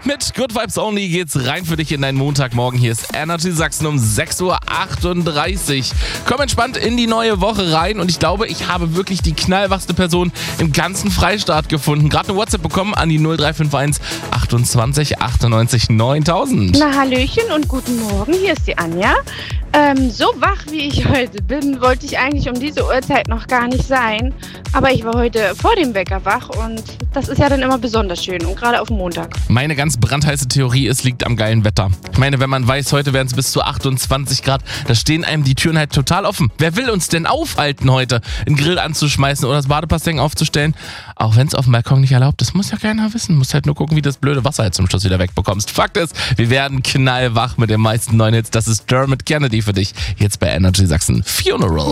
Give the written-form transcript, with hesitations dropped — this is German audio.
Mit Good Vibes Only geht's rein für dich in deinen Montagmorgen. Hier ist Energy Sachsen um 6.38 Uhr. Komm entspannt in die neue Woche rein und ich glaube, ich habe wirklich die knallwachste Person im ganzen Freistaat gefunden. Gerade eine WhatsApp bekommen an die 0351 28 98 9000. Na, hallöchen und guten Morgen, hier ist die Anja. So wach wie ich heute bin, wollte ich eigentlich um diese Uhrzeit noch gar nicht sein. Aber ich war heute vor dem Wecker wach und das ist ja dann immer besonders schön und gerade auf dem Montag. Meine ganz brandheiße Theorie, es liegt am geilen Wetter. Ich meine, wenn man weiß, heute werden es bis zu 28 Grad, da stehen einem die Türen halt total offen. Wer will uns denn aufhalten heute, einen Grill anzuschmeißen oder das Badepasteng aufzustellen? Auch wenn es auf dem Balkon nicht erlaubt ist, muss ja keiner wissen. Muss halt nur gucken, wie das blöde Wasser halt zum Schluss wieder wegbekommst. Fakt ist, wir werden knallwach mit den meisten neuen Hits. Das ist Dermot Kennedy für dich, jetzt bei Energy Sachsen Funeral.